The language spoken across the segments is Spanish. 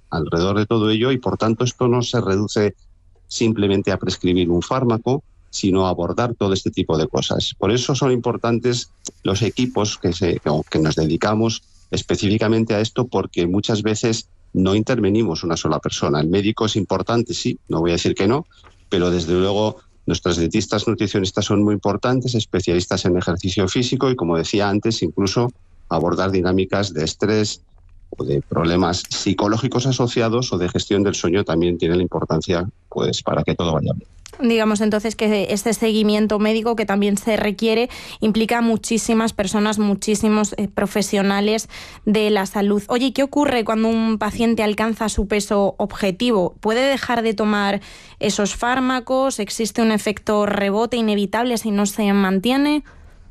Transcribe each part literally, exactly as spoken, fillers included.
alrededor de todo ello, y por tanto esto no se reduce simplemente a prescribir un fármaco, sino a abordar todo este tipo de cosas. Por eso son importantes los equipos que, se, que nos dedicamos específicamente a esto, porque muchas veces no intervenimos una sola persona. El médico es importante, sí, no voy a decir que no, pero desde luego nuestros dietistas nutricionistas son muy importantes, especialistas en ejercicio físico y, como decía antes, incluso abordar dinámicas de estrés o de problemas psicológicos asociados o de gestión del sueño también tiene la importancia, pues, para que todo vaya bien. Digamos entonces que este seguimiento médico que también se requiere implica muchísimas personas, muchísimos eh, profesionales de la salud. Oye, ¿qué ocurre cuando un paciente alcanza su peso objetivo? ¿Puede dejar de tomar esos fármacos? ¿Existe un efecto rebote inevitable si no se mantiene?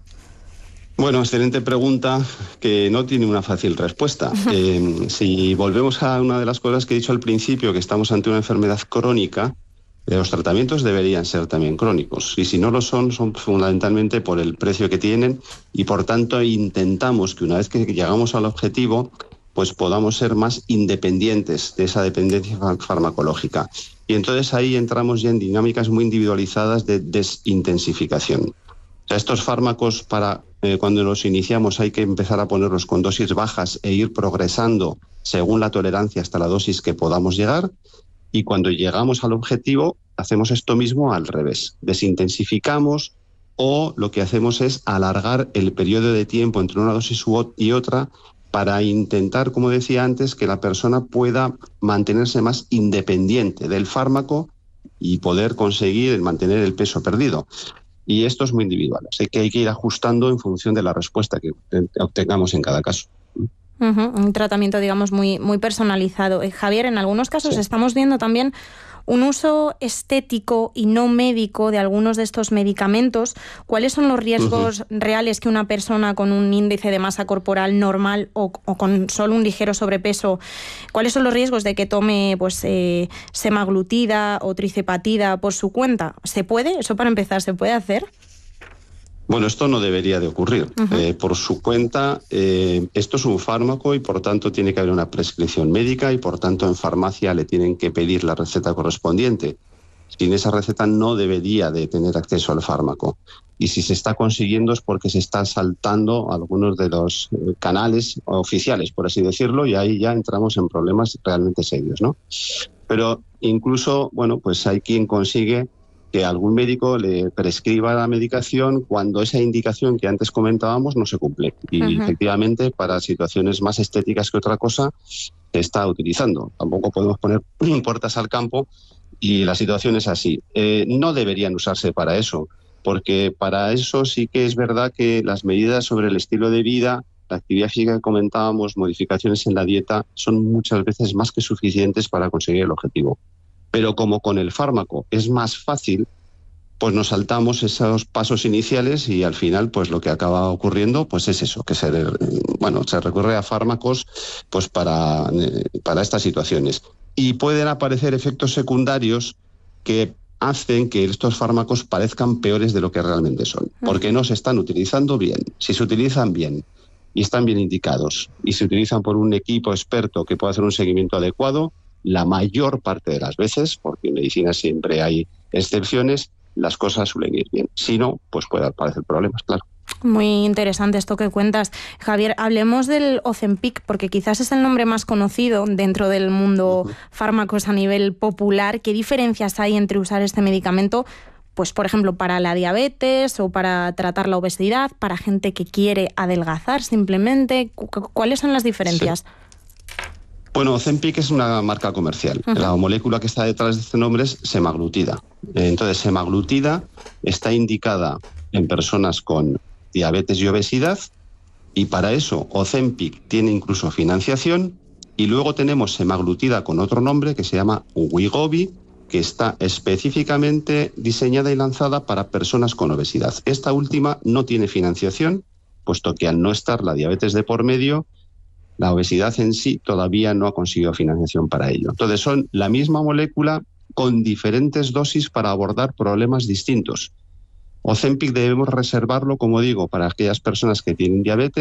Bueno, excelente pregunta que no tiene una fácil respuesta. Eh, si volvemos a una de las cosas que he dicho al principio, que estamos ante una enfermedad crónica, los tratamientos deberían ser también crónicos, y si no lo son, son fundamentalmente por el precio que tienen, y por tanto intentamos que una vez que llegamos al objetivo, pues podamos ser más independientes de esa dependencia farmacológica. Y entonces ahí entramos ya en dinámicas muy individualizadas de desintensificación. O sea, estos fármacos, para eh, cuando los iniciamos hay que empezar a ponerlos con dosis bajas e ir progresando según la tolerancia hasta la dosis que podamos llegar. Y cuando llegamos al objetivo, hacemos esto mismo al revés. Desintensificamos, o lo que hacemos es alargar el periodo de tiempo entre una dosis y otra para intentar, como decía antes, que la persona pueda mantenerse más independiente del fármaco y poder conseguir mantener el peso perdido. Y esto es muy individual. Así que hay que ir ajustando en función de la respuesta que obtengamos en cada caso. Uh-huh. Un tratamiento, digamos, muy, muy personalizado. Eh, Javier, en algunos casos sí. Estamos viendo también un uso estético y no médico de algunos de estos medicamentos. ¿Cuáles son los riesgos uh-huh. reales que una persona con un índice de masa corporal normal o, o con solo un ligero sobrepeso, cuáles son los riesgos de que tome pues eh, semaglutida o tricepatida por su cuenta? ¿Se puede? Eso para empezar, ¿se puede hacer? Bueno, esto no debería de ocurrir. Uh-huh. Eh, por su cuenta, eh, esto es un fármaco y por tanto tiene que haber una prescripción médica y por tanto en farmacia le tienen que pedir la receta correspondiente. Sin esa receta no debería de tener acceso al fármaco. Y si se está consiguiendo es porque se está saltando algunos de los eh, canales oficiales, por así decirlo, y ahí ya entramos en problemas realmente serios, ¿no? Pero incluso, bueno, pues hay quien consigue que algún médico le prescriba la medicación cuando esa indicación que antes comentábamos no se cumple. Y uh-huh. efectivamente, para situaciones más estéticas que otra cosa, se está utilizando. Tampoco podemos poner puertas al campo y la situación es así. Eh, no deberían usarse para eso, porque para eso sí que es verdad que las medidas sobre el estilo de vida, la actividad física que comentábamos, modificaciones en la dieta, son muchas veces más que suficientes para conseguir el objetivo. Pero como con el fármaco es más fácil, pues nos saltamos esos pasos iniciales y al final pues lo que acaba ocurriendo pues es eso, que se, bueno, se recurre a fármacos pues para, para estas situaciones. Y pueden aparecer efectos secundarios que hacen que estos fármacos parezcan peores de lo que realmente son, porque no se están utilizando bien. Si se utilizan bien y están bien indicados y se utilizan por un equipo experto que pueda hacer un seguimiento adecuado, la mayor parte de las veces, porque en medicina siempre hay excepciones, las cosas suelen ir bien. Si no, pues puede aparecer problemas, claro. Muy interesante esto que cuentas. Javier, hablemos del Ozempic, porque quizás es el nombre más conocido dentro del mundo uh-huh. fármacos a nivel popular. ¿Qué diferencias hay entre usar este medicamento, pues por ejemplo, para la diabetes o para tratar la obesidad, para gente que quiere adelgazar simplemente? ¿Cuáles son las diferencias? Sí. Bueno, Ozempic es una marca comercial. Uh-huh. La molécula que está detrás de este nombre es semaglutida. Entonces, semaglutida está indicada en personas con diabetes y obesidad, y para eso Ozempic tiene incluso financiación, y luego tenemos semaglutida con otro nombre que se llama Wegovy, que está específicamente diseñada y lanzada para personas con obesidad. Esta última no tiene financiación, puesto que al no estar la diabetes de por medio, la obesidad en sí todavía no ha conseguido financiación para ello. Entonces son la misma molécula con diferentes dosis para abordar problemas distintos. Ozempic debemos reservarlo, como digo, para aquellas personas que tienen diabetes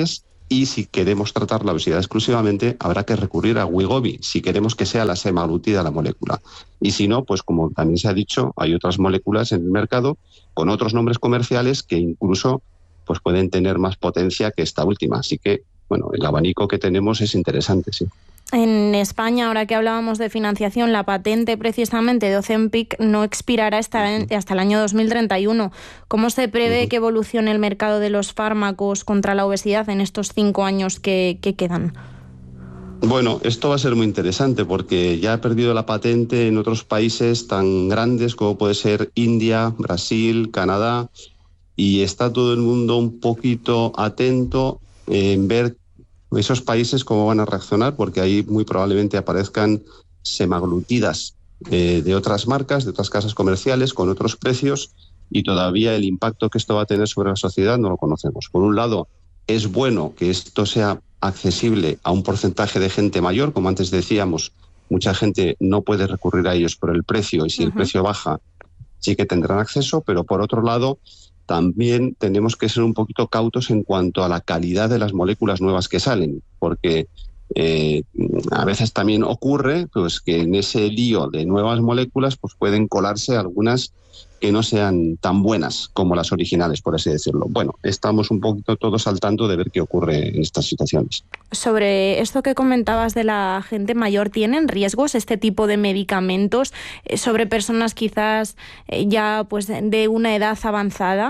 y si queremos tratar la obesidad exclusivamente, habrá que recurrir a Wegovy, si queremos que sea la semaglutida la molécula. Y si no, pues como también se ha dicho, hay otras moléculas en el mercado con otros nombres comerciales que incluso pues pueden tener más potencia que esta última. Así que, bueno, el abanico que tenemos es interesante, sí. En España, ahora que hablábamos de financiación, la patente precisamente de Ozempic no expirará hasta, hasta el año dos mil treinta y uno. ¿Cómo se prevé uh-huh. que evolucione el mercado de los fármacos contra la obesidad en estos cinco años que, que quedan? Bueno, esto va a ser muy interesante porque ya ha perdido la patente en otros países tan grandes como puede ser India, Brasil, Canadá, y está todo el mundo un poquito atento en ver esos países cómo van a reaccionar, porque ahí muy probablemente aparezcan semaglutidas eh, de otras marcas, de otras casas comerciales, con otros precios, y todavía el impacto que esto va a tener sobre la sociedad no lo conocemos. Por un lado, es bueno que esto sea accesible a un porcentaje de gente mayor, como antes decíamos, mucha gente no puede recurrir a ellos por el precio, y si uh-huh. el precio baja, sí que tendrán acceso, pero por otro lado, también tenemos que ser un poquito cautos en cuanto a la calidad de las moléculas nuevas que salen, porque eh, a veces también ocurre pues, que en ese lío de nuevas moléculas pues, pueden colarse algunas que no sean tan buenas como las originales, por así decirlo. Bueno, estamos un poquito todos al tanto de ver qué ocurre en estas situaciones. Sobre esto que comentabas de la gente mayor, ¿tienen riesgos este tipo de medicamentos eh, sobre personas quizás eh, ya pues de una edad avanzada?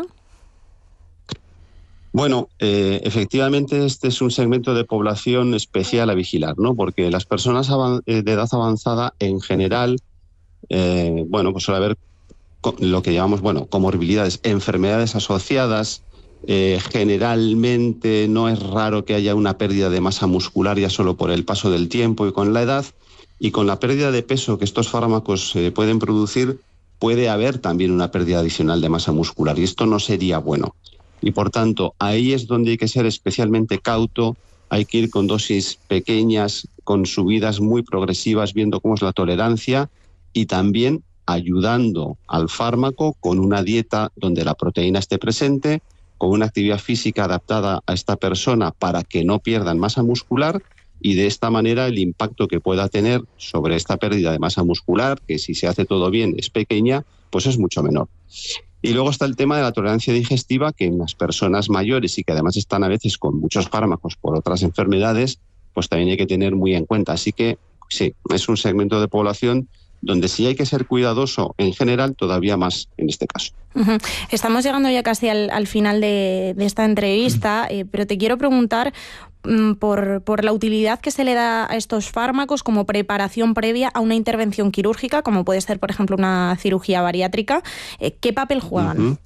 Bueno, eh, efectivamente este es un segmento de población especial a vigilar, ¿no? Porque las personas avan- de edad avanzada en general, eh, bueno, pues suele haber lo que llamamos, bueno, comorbilidades, enfermedades asociadas. Eh, generalmente no es raro que haya una pérdida de masa muscular ya solo por el paso del tiempo y con la edad, y con la pérdida de peso que estos fármacos eh, pueden producir, puede haber también una pérdida adicional de masa muscular, y esto no sería bueno. Y por tanto, ahí es donde hay que ser especialmente cauto, hay que ir con dosis pequeñas, con subidas muy progresivas, viendo cómo es la tolerancia, y también ayudando al fármaco con una dieta donde la proteína esté presente, con una actividad física adaptada a esta persona para que no pierdan masa muscular, y de esta manera el impacto que pueda tener sobre esta pérdida de masa muscular, que si se hace todo bien es pequeña, pues es mucho menor. Y luego está el tema de la tolerancia digestiva, que en las personas mayores y que además están a veces con muchos fármacos por otras enfermedades, pues también hay que tener muy en cuenta. Así que sí, es un segmento de población donde sí hay que ser cuidadoso en general, todavía más en este caso. Uh-huh. Estamos llegando ya casi al, al final de, de esta entrevista, eh, pero te quiero preguntar mm, por, por la utilidad que se le da a estos fármacos como preparación previa a una intervención quirúrgica, como puede ser, por ejemplo, una cirugía bariátrica. Eh, ¿Qué papel juegan? Uh-huh.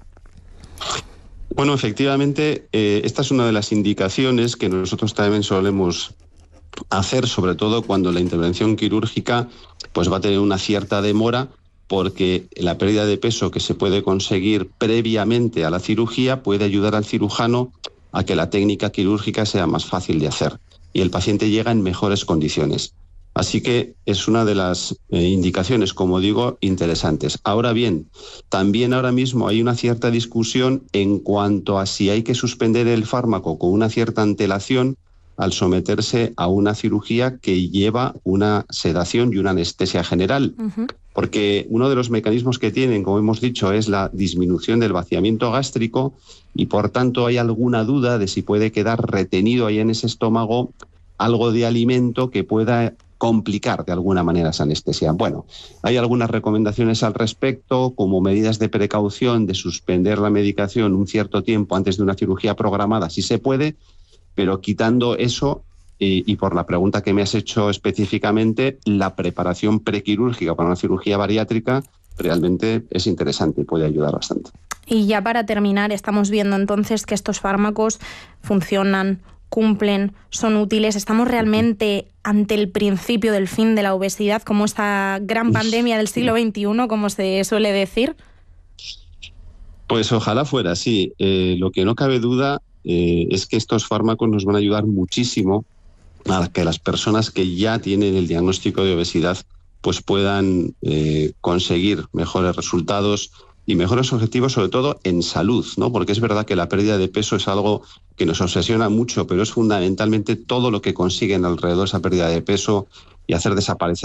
Bueno, efectivamente, eh, esta es una de las indicaciones que nosotros también solemos hacer, sobre todo cuando la intervención quirúrgica pues va a tener una cierta demora, porque la pérdida de peso que se puede conseguir previamente a la cirugía puede ayudar al cirujano a que la técnica quirúrgica sea más fácil de hacer y el paciente llega en mejores condiciones. Así que es una de las eh, indicaciones, como digo, interesantes. Ahora bien, también ahora mismo hay una cierta discusión en cuanto a si hay que suspender el fármaco con una cierta antelación al someterse a una cirugía que lleva una sedación y una anestesia general. Uh-huh. Porque uno de los mecanismos que tienen, como hemos dicho, es la disminución del vaciamiento gástrico, y por tanto hay alguna duda de si puede quedar retenido ahí en ese estómago algo de alimento que pueda complicar de alguna manera esa anestesia. Bueno, hay algunas recomendaciones al respecto, como medidas de precaución, de suspender la medicación un cierto tiempo antes de una cirugía programada, si se puede, pero quitando eso, y, y por la pregunta que me has hecho específicamente, la preparación prequirúrgica para una cirugía bariátrica realmente es interesante y puede ayudar bastante. Y ya para terminar, estamos viendo entonces que estos fármacos funcionan, cumplen, son útiles. ¿Estamos realmente ante el principio del fin de la obesidad, como esta gran pandemia del siglo veintiuno, como se suele decir? Pues ojalá fuera así. Eh, lo que no cabe duda eh, es que estos fármacos nos van a ayudar muchísimo a que las personas que ya tienen el diagnóstico de obesidad pues puedan eh, conseguir mejores resultados, y mejores objetivos, sobre todo en salud, ¿no? Porque es verdad que la pérdida de peso es algo que nos obsesiona mucho, pero es fundamentalmente todo lo que consiguen alrededor de esa pérdida de peso y hacer desaparecer